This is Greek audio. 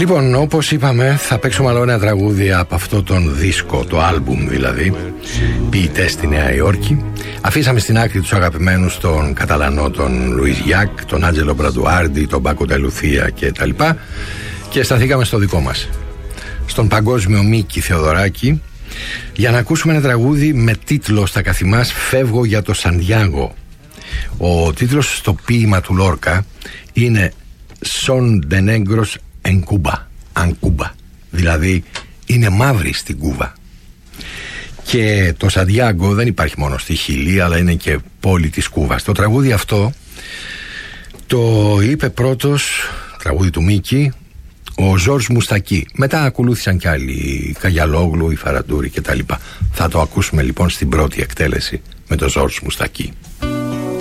Λοιπόν, όπως είπαμε, θα παίξουμε άλλο ένα τραγούδι από αυτό τον δίσκο, το άλμπουμ δηλαδή, ποιητές στη Νέα Υόρκη. Αφήσαμε στην άκρη τους αγαπημένους, τον Καταλανό, τον Λουίς Γιάκ, τον Άντζελο Μπραντουάρντι, τον Πάκο Τελουθία και τα λοιπά, και σταθήκαμε στο δικό μας, στον παγκόσμιο Μίκη Θεοδωράκη, για να ακούσουμε ένα τραγούδι με τίτλο στα καθημάς «Φεύγω για το Σαντιάγο». Ο τίτλος στο ποίημα του Λόρκα είναι «Son de negros en Cuba», αν Κούμπα, δηλαδή είναι μαύρη στην Κούβα. Και το Σαντιάγκο δεν υπάρχει μόνο στη Χιλή, αλλά είναι και πόλη της Κούβας. Το τραγούδι αυτό το είπε πρώτος, τραγούδι του Μίκη, ο Ζόρζ Μουστακί. Μετά ακολούθησαν κι άλλοι, η Καγιαλόγλου, η Φαραντούρη κτλ. Θα το ακούσουμε λοιπόν στην πρώτη εκτέλεση με τον Ζόρζ Μουστακί.